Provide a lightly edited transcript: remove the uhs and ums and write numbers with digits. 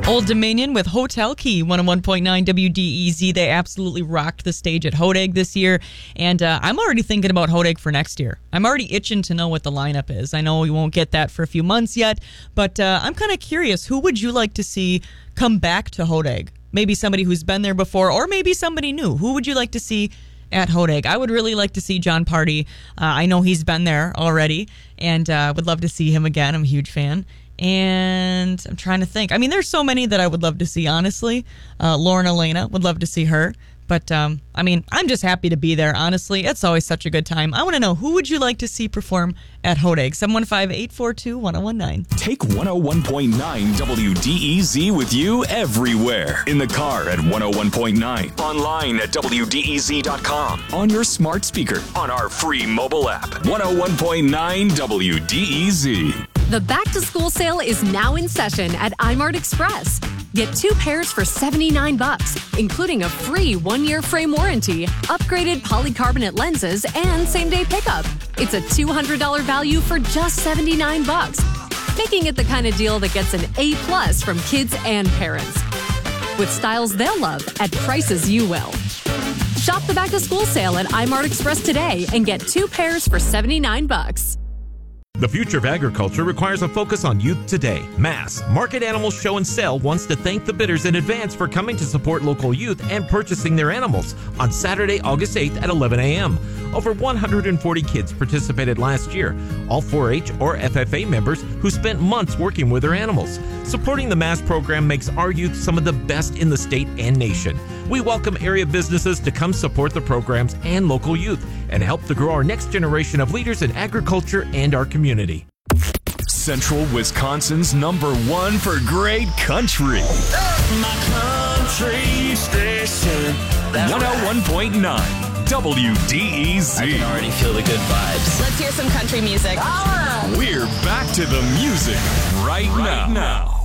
Old Dominion with Hotel Key, 101.9 WDEZ. They absolutely rocked the stage at Hodag this year, and I'm already thinking about Hodag for next year. I'm already itching to know what the lineup is. I know we won't get that for a few months yet, but I'm kind of curious. Who would you like to see come back to Hodag? Maybe somebody who's been there before, or maybe somebody new. Who would you like to see at Hodag? I would really like to see John Party. I know he's been there already, and would love to see him again. I'm a huge fan. And I'm trying to think. I mean, there's so many that I would love to see, honestly. Lauren Elena, would love to see her. But, I mean, I'm just happy to be there, honestly. It's always such a good time. I want to know, who would you like to see perform at Hodag? 715-842-1019. Take 101.9 WDEZ with you everywhere. In the car at 101.9. Online at WDEZ.com. On your smart speaker. On our free mobile app. 101.9 WDEZ. The back-to-school sale is now in session at iMart Express. Get 2 pairs for $79, including a free 1-year frame warranty, upgraded polycarbonate lenses, and same-day pickup. It's a $200 value for just $79, making it the kind of deal that gets an A+ from kids and parents. With styles they'll love at prices you will. Shop the back-to-school sale at iMart Express today and get 2 pairs for $79. The future of agriculture requires a focus on youth today. Mass Market Animal Show and Sale wants to thank the bidders in advance for coming to support local youth and purchasing their animals on Saturday, August 8th at 11 a.m. Over 140 kids participated last year, all 4-H or FFA members who spent months working with their animals. Supporting the Mass program makes our youth some of the best in the state and nation. We welcome area businesses to come support the programs and local youth and help to grow our next generation of leaders in agriculture and our community. Central Wisconsin's #1 for great country. My country station. 101.9 WDEZ. I can already feel the good vibes. Let's hear some country music. We're back to the music right now.